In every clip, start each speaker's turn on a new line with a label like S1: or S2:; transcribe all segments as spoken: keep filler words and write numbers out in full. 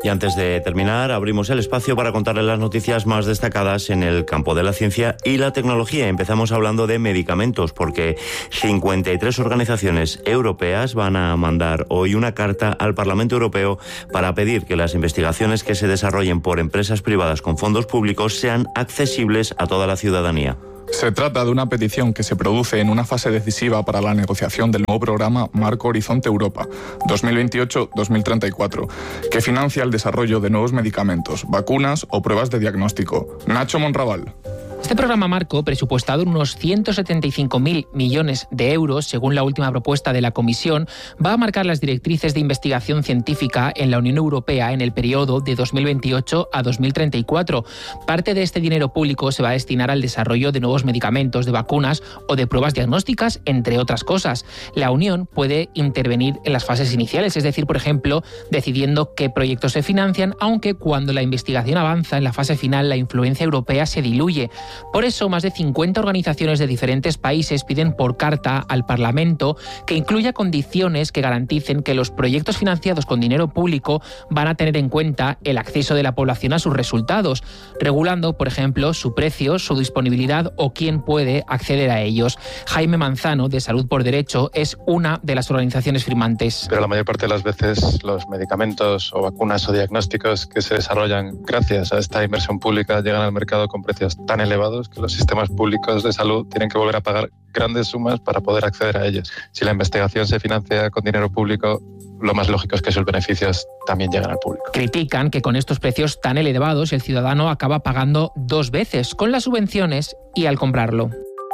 S1: Y antes de terminar, abrimos el espacio para contarles las noticias más destacadas en el campo de la ciencia y la tecnología. Empezamos hablando de medicamentos, porque cincuenta y tres organizaciones europeas van a mandar hoy una carta al Parlamento Europeo para pedir que las investigaciones que se desarrollen por empresas privadas con fondos públicos sean accesibles a toda la ciudadanía.
S2: Se trata de una petición que se produce en una fase decisiva para la negociación del nuevo programa Marco Horizonte Europa dos mil veintiocho a dos mil treinta y cuatro, que financia el desarrollo de nuevos medicamentos, vacunas o pruebas de diagnóstico. Nacho Monraval.
S3: Este programa marco, presupuestado en unos ciento setenta y cinco mil millones de euros, según la última propuesta de la Comisión, va a marcar las directrices de investigación científica en la Unión Europea en el periodo de dos mil veintiocho a dos mil treinta y cuatro. Parte de este dinero público se va a destinar al desarrollo de nuevos medicamentos, de vacunas o de pruebas diagnósticas, entre otras cosas. La Unión puede intervenir en las fases iniciales, es decir, por ejemplo, decidiendo qué proyectos se financian, aunque cuando la investigación avanza en la fase final, la influencia europea se diluye. Por eso, más de cincuenta organizaciones de diferentes países piden por carta al Parlamento que incluya condiciones que garanticen que los proyectos financiados con dinero público van a tener en cuenta el acceso de la población a sus resultados, regulando, por ejemplo, su precio, su disponibilidad o quién puede acceder a ellos. Jaime Manzano, de Salud por Derecho, es una de las organizaciones firmantes.
S4: Pero la mayor parte de las veces los medicamentos o vacunas o diagnósticos que se desarrollan gracias a esta inversión pública llegan al mercado con precios tan elevados que los sistemas públicos de salud tienen que volver a pagar grandes sumas para poder acceder a ellos. Si la investigación se financia con dinero público, lo más lógico es que sus beneficios también lleguen al público.
S3: Critican que con estos precios tan elevados el ciudadano acaba pagando dos veces, con las subvenciones y al comprarlo.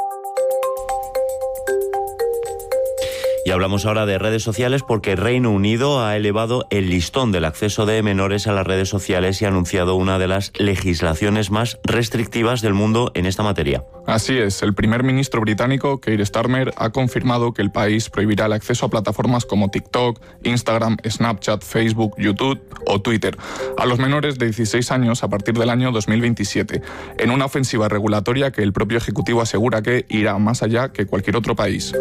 S1: Y hablamos ahora de redes sociales porque Reino Unido ha elevado el listón del acceso de menores a las redes sociales y ha anunciado una de las legislaciones más restrictivas del mundo en esta materia.
S2: Así es, el primer ministro británico, Keir Starmer, ha confirmado que el país prohibirá el acceso a plataformas como TikTok, Instagram, Snapchat, Facebook, YouTube o Twitter a los menores de dieciséis años a partir del año dos mil veintisiete, en una ofensiva regulatoria que el propio Ejecutivo asegura que irá más allá que cualquier otro país.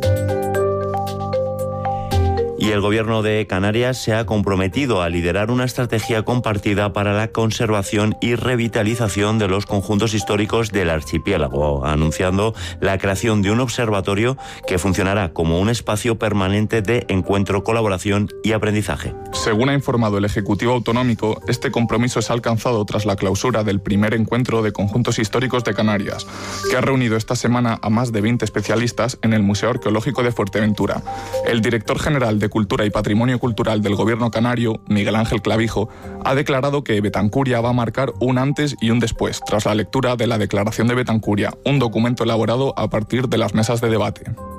S1: Y el Gobierno de Canarias se ha comprometido a liderar una estrategia compartida para la conservación y revitalización de los conjuntos históricos del archipiélago, anunciando la creación de un observatorio que funcionará como un espacio permanente de encuentro, colaboración y aprendizaje.
S2: Según ha informado el Ejecutivo Autonómico, este compromiso se ha alcanzado tras la clausura del primer encuentro de conjuntos históricos de Canarias, que ha reunido esta semana a más de veinte especialistas en el Museo Arqueológico de Fuerteventura. El director general de Cultura y Patrimonio Cultural del Gobierno canario, Miguel Ángel Clavijo, ha declarado que Betancuria va a marcar un antes y un después, tras la lectura de la Declaración de Betancuria, un documento elaborado a partir de las mesas de debate.